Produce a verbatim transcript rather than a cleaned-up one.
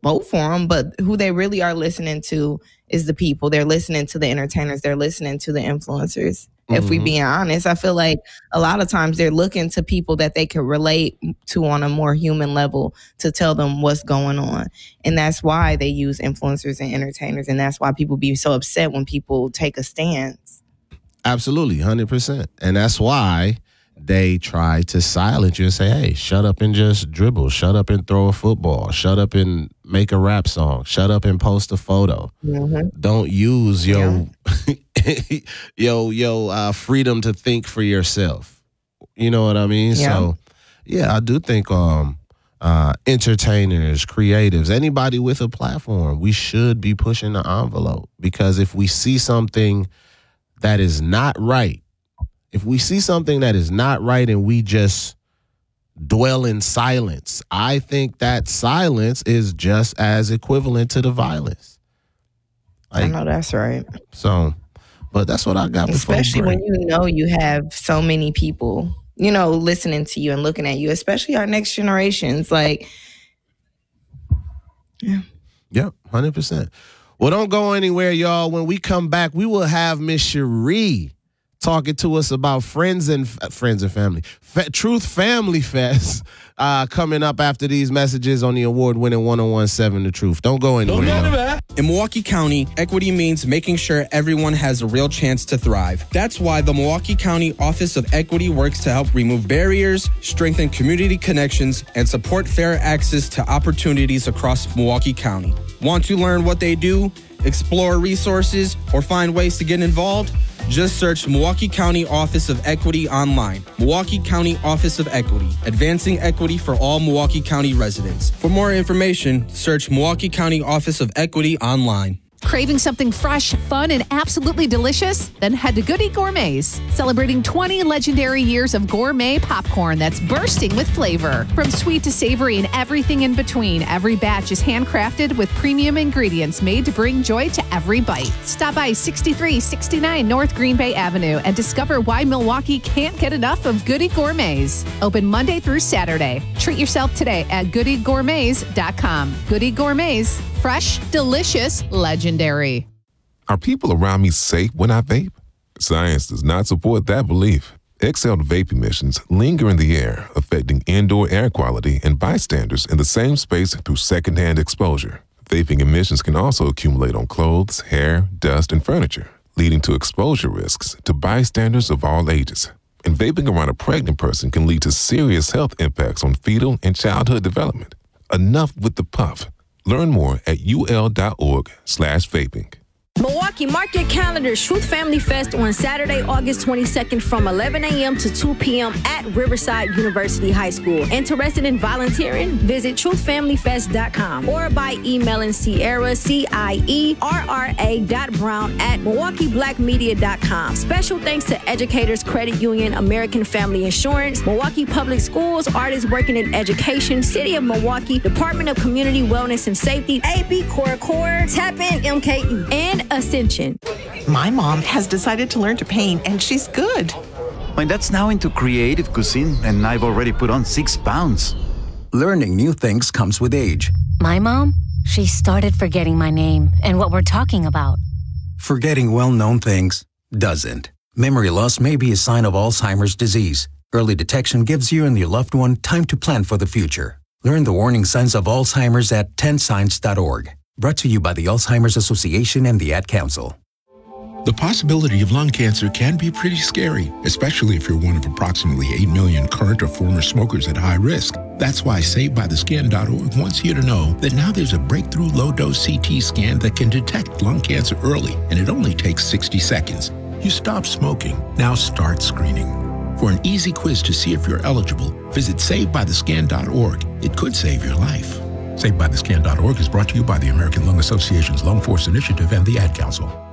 vote for them, but who they really are listening to is the people. They're listening to the entertainers. They're listening to the influencers. Mm-hmm. If we being honest, I feel like a lot of times they're looking to people that they can relate to on a more human level to tell them what's going on. And that's why they use influencers and entertainers. And that's why people be so upset when people take a stance. Absolutely, one hundred percent. And that's why they try to silence you and say, hey, shut up and just dribble. Shut up and throw a football. Shut up and make a rap song. Shut up and post a photo. Mm-hmm. Don't use your yeah. your, your uh, freedom to think for yourself. You know what I mean? Yeah. So, yeah, I do think um, uh, entertainers, creatives, anybody with a platform, we should be pushing the envelope. Because if we see something that is not right, if we see something that is not right and we just dwell in silence, I think that silence is just as equivalent to the violence. Like, I know that's right. So, but that's what I got. Especially when you know you have so many people, you know, listening to you and looking at you, especially our next generations. Like, yeah. Yep, one hundred percent. Well, don't go anywhere, y'all. When we come back, we will have Miss Cherie talking to us about Friends and uh, Friends and Family. F- Truth Family Fest uh, coming up after these messages on the award-winning one oh one seven The Truth. Don't go anywhere. Don't go In Milwaukee County, equity means making sure everyone has a real chance to thrive. That's why the Milwaukee County Office of Equity works to help remove barriers, strengthen community connections, and support fair access to opportunities across Milwaukee County. Want to learn what they do, explore resources, or find ways to get involved? Just search Milwaukee County Office of Equity online. Milwaukee County Office of Equity, advancing equity for all Milwaukee County residents. For more information, search Milwaukee County Office of Equity online. Craving something fresh, fun, and absolutely delicious? Then head to Goody Gourmets, celebrating twenty legendary years of gourmet popcorn that's bursting with flavor. From sweet to savory and everything in between, every batch is handcrafted with premium ingredients made to bring joy to every bite. Stop by sixty-three sixty-nine North Green Bay Avenue and discover why Milwaukee can't get enough of Goody Gourmets. Open Monday through Saturday. Treat yourself today at goody gourmets dot com. Goody Gourmets. Fresh, delicious, legendary. Are people around me safe when I vape? Science does not support that belief. Exhaled vape emissions linger in the air, affecting indoor air quality and bystanders in the same space through secondhand exposure. Vaping emissions can also accumulate on clothes, hair, dust, and furniture, leading to exposure risks to bystanders of all ages. And vaping around a pregnant person can lead to serious health impacts on fetal and childhood development. Enough with the puff. Learn more at ul.org slash vaping. Milwaukee, mark your calendars. Truth Family Fest on Saturday, August twenty-second from eleven a.m. to two p.m. at Riverside University High School. Interested in volunteering? Visit truth family fest dot com or by emailing Sierra, C I E R R A dot Brown at milwaukee black media dot com. Special thanks to Educators Credit Union, American Family Insurance, Milwaukee Public Schools, Artists Working in Education, City of Milwaukee, Department of Community Wellness and Safety, A B Core Core, Tap In M K E, and Ascension. My mom has decided to learn to paint, and she's good. My dad's now into creative cuisine, and I've already put on six pounds. Learning new things comes with age. My mom, she started forgetting my name and what we're talking about. Forgetting well-known things doesn't. Memory loss may be a sign of Alzheimer's disease. Early detection gives you and your loved one time to plan for the future. Learn the warning signs of Alzheimer's at ten signs dot org. Brought to you by the Alzheimer's Association and the Ad Council. The possibility of lung cancer can be pretty scary, especially if you're one of approximately eight million current or former smokers at high risk. That's why saved by the scan dot org wants you to know that now there's a breakthrough low-dose C T scan that can detect lung cancer early, and it only takes sixty seconds. You stop smoking. Now start screening. For an easy quiz to see if you're eligible, visit saved by the scan dot org. It could save your life. saved by the scan dot org is brought to you by the American Lung Association's Lung Force Initiative and the Ad Council.